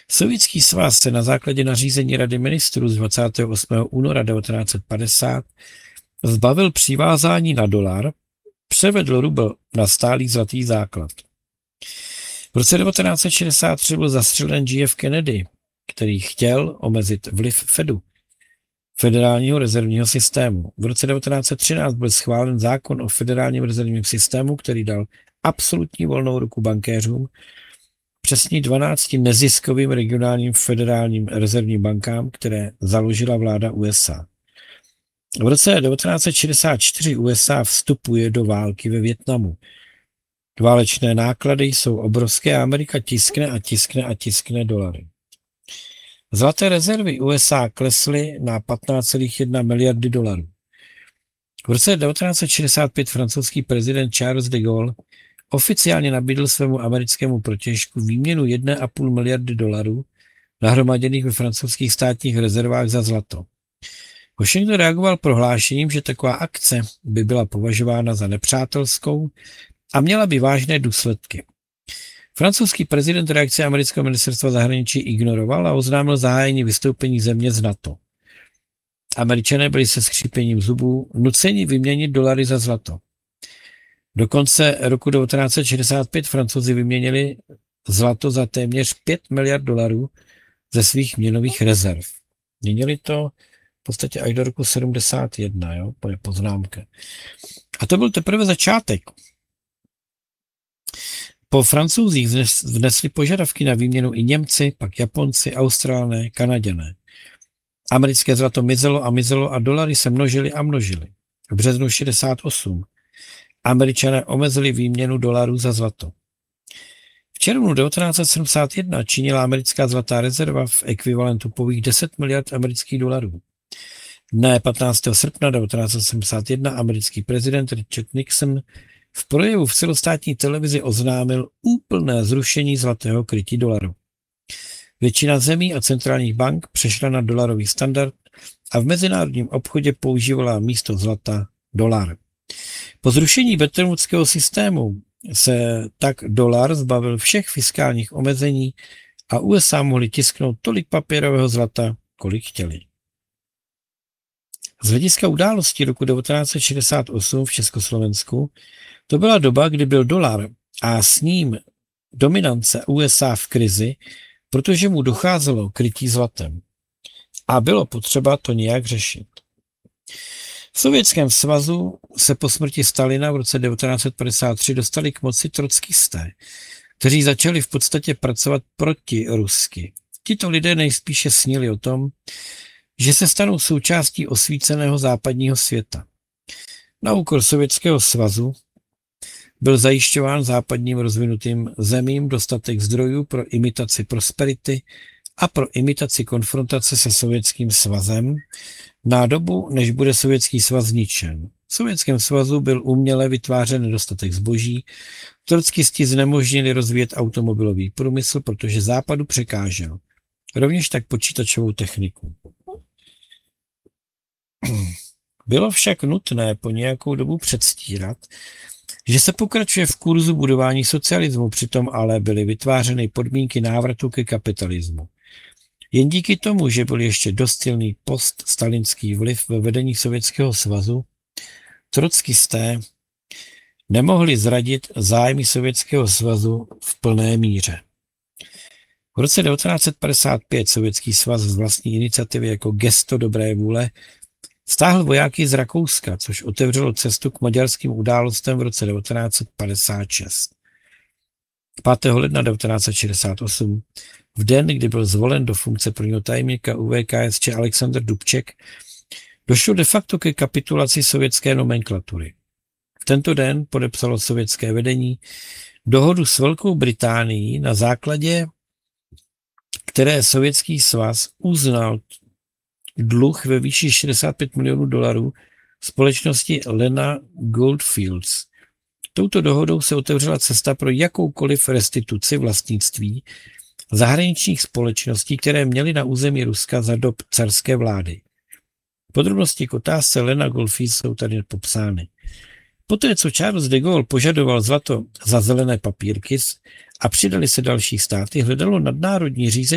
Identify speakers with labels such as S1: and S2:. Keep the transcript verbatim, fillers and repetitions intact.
S1: Sovětský svaz se na základě nařízení Rady ministrů z dvacátého osmého února devatenáct set padesát zbavil přivázání na dolar, převedl rubl na stálý zlatý základ. V roce devatenáct set šedesát tři byl zastřelen J F Kennedy, který chtěl omezit vliv Fedu, Federálního rezervního systému. V roce devatenáct set třináct byl schválen zákon o Federálním rezervním systému, který dal absolutní volnou ruku bankéřům, přesně dvanácti neziskovým regionálním federálním rezervním bankám, které založila vláda U S A. V roce devatenáct set šedesát čtyři U S A vstupuje do války ve Vietnamu. Válečné náklady jsou obrovské a Amerika tiskne a tiskne a tiskne dolary. Zlaté rezervy U S A klesly na patnáct celá jedna miliardy dolarů. V roce devatenáct set šedesát pět francouzský prezident Charles de Gaulle oficiálně nabídl svému americkému protějšku výměnu jedna celá pět miliardy dolarů nahromaděných ve francouzských státních rezervách za zlato. Washington reagoval prohlášením, že taková akce by byla považována za nepřátelskou a měla by vážné důsledky. Francouzský prezident reakce amerického ministerstva zahraničí ignoroval a oznámil zahájení vystoupení země z NATO. Američané byli se skřípěním zubů nuceni vyměnit dolary za zlato. Do konce roku devatenáct set šedesát pět Francouzi vyměnili zlato za téměř pět miliard dolarů ze svých měnových rezerv. Měnili to v podstatě až do roku sedmdesát jedna, jo, to je poznámka. A to byl teprve začátek. Po Francouzích vnesli požadavky na výměnu i Němci, pak Japonci, Australané, Kanaďané. Americké zlato mizelo a mizelo a dolary se množily a množily. V březnu šedesát osm Američané omezili výměnu dolarů za zlato. V červnu devatenáct set sedmdesát jedna činila americká zlatá rezerva v ekvivalentu pouhých deset miliard amerických dolarů. Dne patnáctého srpna devatenáct set sedmdesát jedna americký prezident Richard Nixon v projevu v celostátní televizi oznámil úplné zrušení zlatého krytí dolaru. Většina zemí a centrálních bank přešla na dolarový standard a v mezinárodním obchodě používala místo zlata dolar. Po zrušení Brettonwoodského systému se tak dolar zbavil všech fiskálních omezení a U S A mohli tisknout tolik papírového zlata, kolik chtěli. Z hlediska událostí roku devatenáct set šedesát osm v Československu to byla doba, kdy byl dolar a s ním dominance U S A v krizi, protože mu docházelo krytí zlatem. A bylo potřeba to nějak řešit. V Sovětském svazu se po smrti Stalina v roce devatenáct set padesát tři dostali k moci trockisté, kteří začali v podstatě pracovat proti rusky. Tito lidé nejspíše snili o tom, že se stanou součástí osvíceného západního světa. Na úkor Sovětského svazu byl zajišťován západním rozvinutým zemím dostatek zdrojů pro imitaci prosperity a pro imitaci konfrontace se Sovětským svazem na dobu, než bude Sovětský svaz zničen. V Sovětském svazu byl uměle vytvářen nedostatek zboží, trockisti znemožnili rozvíjet automobilový průmysl, protože západu překážel. Rovněž tak počítačovou techniku. Bylo však nutné po nějakou dobu předstírat, že se pokračuje v kurzu budování socialismu, přitom ale byly vytvářeny podmínky návratu ke kapitalismu. Jen díky tomu, že byl ještě dost silný poststalinský vliv ve vedení Sovětského svazu, trockisté nemohli zradit zájmy Sovětského svazu v plné míře. V roce devatenáct set padesát pět Sovětský svaz z vlastní iniciativy jako gesto dobré vůle stáhl vojáky z Rakouska, což otevřelo cestu k maďarským událostem v roce devatenáct set padesát šest. pátého ledna devatenáct set šedesát osm, v den, kdy byl zvolen do funkce prvního tajemníka U V K S Č Alexandr Dubček, došlo de facto ke kapitulaci sovětské nomenklatury. V tento den podepsalo sovětské vedení dohodu s Velkou Británií, na základě které Sovětský svaz uznal dluh ve výši šedesát pět milionů dolarů společnosti Lena Goldfields. Touto dohodou se otevřela cesta pro jakoukoliv restituci vlastnictví zahraničních společností, které měly na území Ruska za dob carské vlády. Podrobnosti k otázce Lena Goldfields jsou tady popsány. Poté, co Charles de Gaulle požadoval zlato za zelené papírky a přidali se další státy, hledalo nadnárodní řízení